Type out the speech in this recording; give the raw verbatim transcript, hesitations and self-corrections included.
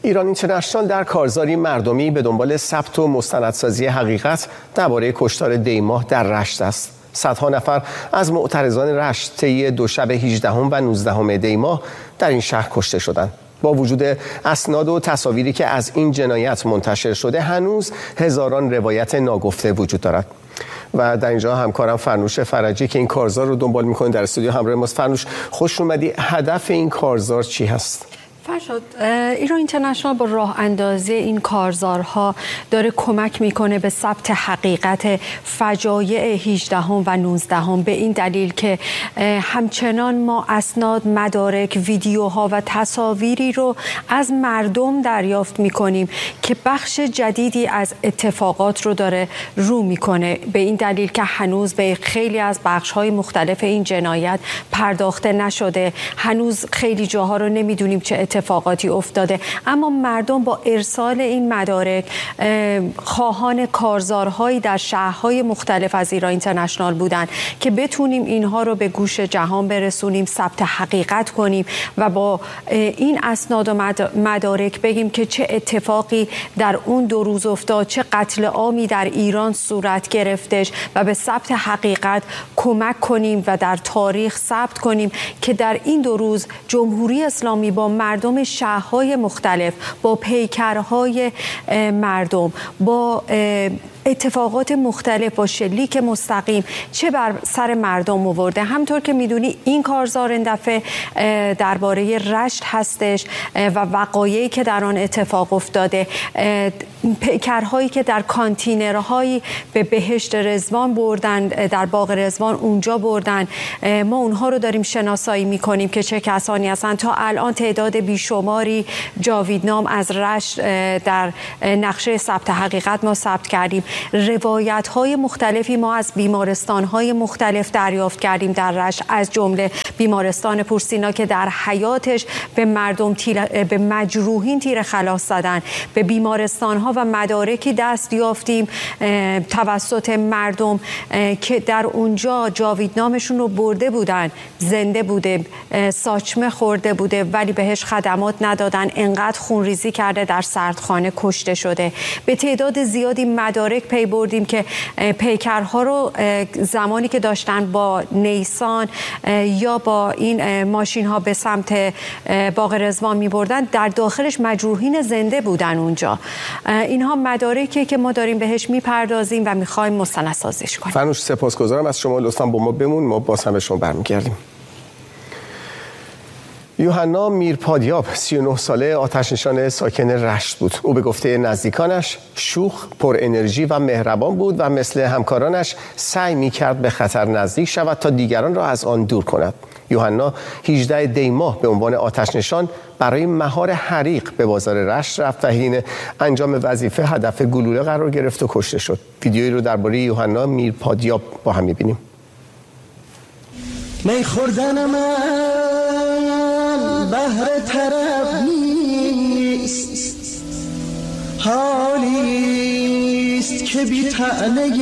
ایران اینترنشنال در کارزاری مردمی به دنبال ثبت و مستندسازی حقیقت درباره کشتار دیماه در رشت است. صدها نفر از معترضان رشت طی دو شب هجدهم و نوزدهم دیماه در این شهر کشته شدند. با وجود اسناد و تصاویری که از این جنایت منتشر شده، هنوز هزاران روایت ناگفته وجود دارد. و در اینجا همکارم فرنوش فرجی که این کارزار رو دنبال می‌کنه در استودیو همراه ماست. فرنوش، خوش اومدی. هدف این کارزار چی هست؟ فرشاد، ایران اینترنشنال با راه اندازی این کارزارها داره کمک میکنه به ثبت حقیقت فجایع هجدهم و نوزدهم، به این دلیل که همچنان ما اسناد، مدارک، ویدیوها و تصاویری رو از مردم دریافت میکنیم که بخش جدیدی از اتفاقات رو داره رو میکنه، به این دلیل که هنوز به خیلی از بخش‌های مختلف این جنایت پرداخته نشده. هنوز خیلی جاها رو نمیدونیم چه اتفاقاتی افتاده، اما مردم با ارسال این مدارک خواهان کارزارهایی در شهرهای مختلف از ایران اینترنشنال بودن که بتونیم اینها رو به گوش جهان برسونیم، ثبت حقیقت کنیم و با این اسناد و مدارک بگیم که چه اتفاقی در اون دو روز افتاد، چه قتل عامی در ایران صورت گرفتش و به ثبت حقیقت کمک کنیم و در تاریخ ثبت کنیم که در این دو روز جمهوری اسلامی با مردم شهرهای مختلف، با پیکرهای مردم، با اتفاقات مختلف، با شلیک مستقیم چه بر سر مردم آورده. همطور که میدونی این کارزار این دفعه درباره رشت هستش و وقایعی که در آن اتفاق افتاده، پیکرهایی که در کانتینرهایی به بهشت رضوان بردن، در باغ رضوان اونجا بردن، ما اونها رو داریم شناسایی میکنیم که چه کسانی هستن. تا الان تعداد بیشماری جاویدنام از رشت در نقشه ثبت حقیقت ما ثبت کردیم. روایت های مختلفی ما از بیمارستان های مختلف دریافت کردیم در رشت، از جمله بیمارستان پورسینا که در حیاتش به مردم تیر، به مجروحین تیر خلاص زدن. به بیمارستان ها و مدارکی دست یافتیم توسط مردم که در اونجا جاویدنامشون رو برده بودن، زنده بوده، ساچمه خورده بوده ولی بهش خدمات ندادن، انقدر خونریزی کرده در سردخانه کشته شده. به تعداد زیادی مدارک پی بردیم که پیکرها رو زمانی که داشتن با نیسان یا با این ماشین ها به سمت باغ رضوان می بردن، در داخلش مجروحین زنده بودن اونجا. اینها مدارکی که ما داریم بهش می پردازیم و می خواهیم مستندسازیش کنیم. فرنوش، سپاسگزارم از شما. لطفاً با ما بمون، ما باز هم به شما برمیگردیم. یوحنا میرپادیاب سی و نه ساله آتش‌نشان ساکن رشت بود. او به گفته نزدیکانش شوخ، پر انرژی و مهربان بود و مثل همکارانش سعی می‌کرد به خطر نزدیک شود تا دیگران را از آن دور کند. یوحنا هجدهم دیماه به عنوان آتش‌نشان برای مهار حریق به بازار رشت رفت و حین انجام وظیفه هدف گلوله قرار گرفت و کشته شد. ویدیویی رو درباره یوحنا میرپادیاب با هم می‌بینیم. می خوردن من بهر طرف نیست، حالیست که بی طعنه